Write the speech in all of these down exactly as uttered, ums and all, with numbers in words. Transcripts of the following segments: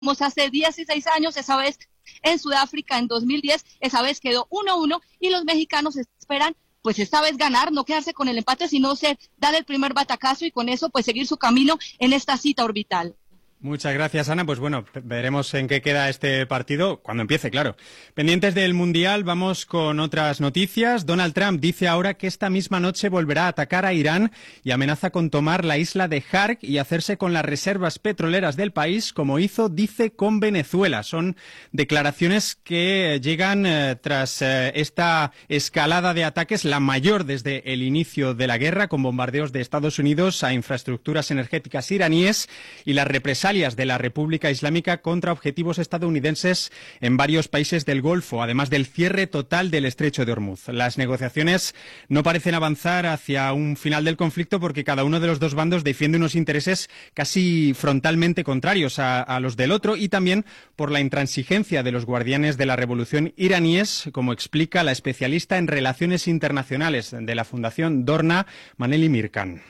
hace dieciséis años, esa vez en Sudáfrica en dos mil diez, esa vez quedó uno a uno y los mexicanos esperan pues esta vez ganar, no quedarse con el empate, sino ser, dar el primer batacazo y con eso pues seguir su camino en esta cita orbital. Muchas gracias, Ana. Pues bueno, veremos en qué queda este partido cuando empiece, claro. Pendientes del Mundial, vamos con otras noticias. Donald Trump dice ahora que esta misma noche volverá a atacar a Irán y amenaza con tomar la isla de Jark y hacerse con las reservas petroleras del país, como hizo, dice, con Venezuela. Son declaraciones que llegan eh, tras eh, esta escalada de ataques, la mayor desde el inicio de la guerra, con bombardeos de Estados Unidos a infraestructuras energéticas iraníes y las represalias de la República Islámica contra objetivos estadounidenses en varios países del Golfo, además del cierre total del estrecho de Hormuz. Las negociaciones no parecen avanzar hacia un final del conflicto porque cada uno de los dos bandos defiende unos intereses casi frontalmente contrarios a, a los del otro, y también por la intransigencia de los guardianes de la revolución iraníes, como explica la especialista en relaciones internacionales de la Fundación Dorna, Maneli Mirkan.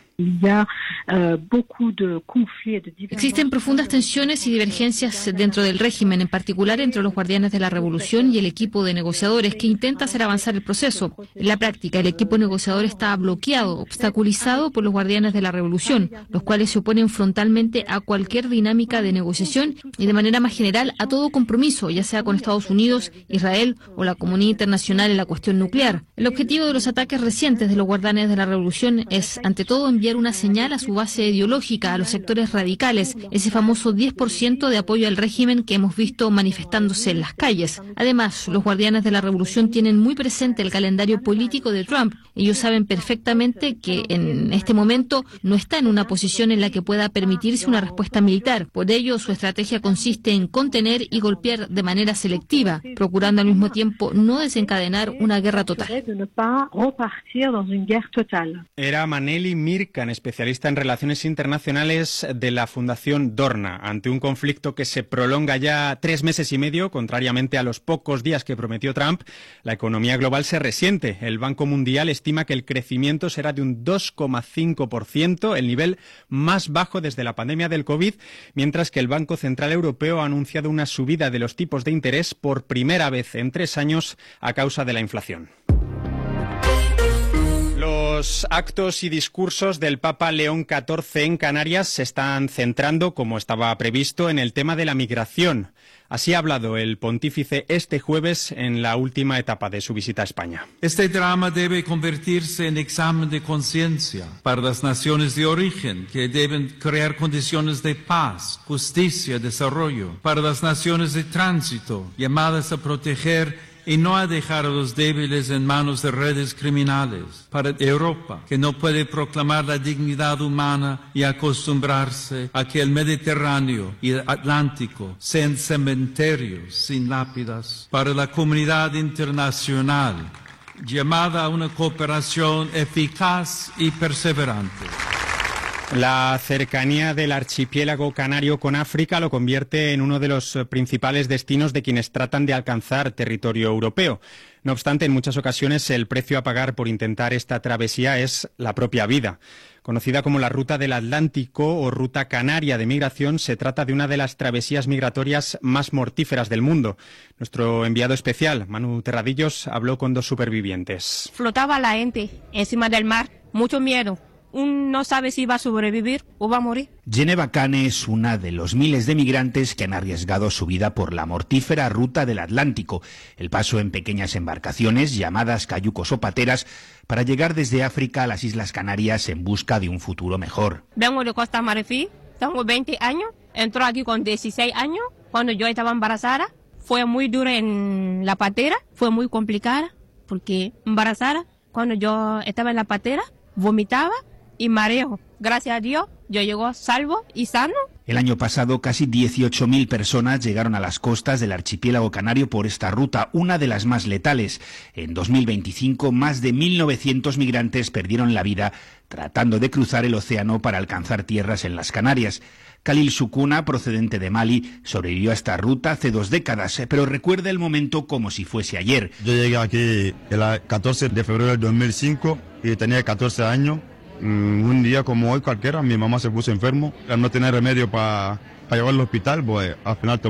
Existen profundas tensiones y divergencias dentro del régimen, en particular entre los guardianes de la revolución y el equipo de negociadores que intenta hacer avanzar el proceso. En la práctica, el equipo negociador está bloqueado, obstaculizado por los guardianes de la revolución, los cuales se oponen frontalmente a cualquier dinámica de negociación y de manera más general a todo compromiso, ya sea con Estados Unidos, Israel o la comunidad internacional en la cuestión nuclear. El objetivo de los ataques recientes de los guardianes de la revolución es, ante todo, enviar una señal a su base ideológica, a los sectores radicales, ese famoso diez por ciento de apoyo al régimen que hemos visto manifestándose en las calles. Además, los guardianes de la revolución tienen muy presente el calendario político de Trump. Ellos saben perfectamente que en este momento no está en una posición en la que pueda permitirse una respuesta militar. Por ello, su estrategia consiste en contener y golpear de manera selectiva, procurando al mismo tiempo no desencadenar una guerra total. Era Maneli Mirkan, especialista en relaciones internacionales de la Fundación Dorna. Ante un conflicto que se prolonga ya tres meses y medio, contrariamente a los pocos días que prometió Trump, la economía global se resiente. El Banco Mundial estima que el crecimiento será de un dos coma cinco por ciento, el nivel más bajo desde la pandemia del COVID, mientras que el Banco Central Europeo ha anunciado una subida de los tipos de interés por primera vez en tres años a causa de la inflación. Los actos y discursos del Papa León catorce en Canarias se están centrando, como estaba previsto, en el tema de la migración. Así ha hablado el pontífice este jueves en la última etapa de su visita a España. Este drama debe convertirse en examen de conciencia para las naciones de origen, que deben crear condiciones de paz, justicia, desarrollo. Para las naciones de tránsito, llamadas a proteger y no a dejar a los débiles en manos de redes criminales. Para Europa, que no puede proclamar la dignidad humana y acostumbrarse a que el Mediterráneo y el Atlántico sean cementerios sin lápidas. Para la comunidad internacional, llamada a una cooperación eficaz y perseverante. La cercanía del archipiélago canario con África lo convierte en uno de los principales destinos de quienes tratan de alcanzar territorio europeo. No obstante, en muchas ocasiones el precio a pagar por intentar esta travesía es la propia vida. Conocida como la Ruta del Atlántico o Ruta Canaria de Migración, se trata de una de las travesías migratorias más mortíferas del mundo. Nuestro enviado especial, Manu Terradillos, habló con dos supervivientes. Flotaba la gente encima del mar, mucho miedo. Uno no sabe si va a sobrevivir o va a morir. Geneva Cane es una de los miles de migrantes que han arriesgado su vida por la mortífera ruta del Atlántico, el paso en pequeñas embarcaciones llamadas cayucos o pateras para llegar desde África a las Islas Canarias en busca de un futuro mejor. Vengo de Costa Marfil, tengo veinte años, entró aquí con dieciséis años, cuando yo estaba embarazada. Fue muy dura en la patera, fue muy complicada, porque embarazada, cuando yo estaba en la patera, vomitaba y mareo. Gracias a Dios, yo llego salvo y sano. El año pasado, casi dieciocho mil personas llegaron a las costas del archipiélago canario por esta ruta, una de las más letales. En dos mil veinticinco, más de mil novecientos migrantes perdieron la vida tratando de cruzar el océano para alcanzar tierras en las Canarias. Khalil Sukuna, procedente de Mali, sobrevivió a esta ruta hace dos décadas, pero recuerda el momento como si fuese ayer. Yo llegué aquí el catorce de febrero del dos mil cinco y tenía catorce años. Un día como hoy cualquiera, mi mamá se puso enfermo, no tenía remedio para para llevarlo al hospital, pues al final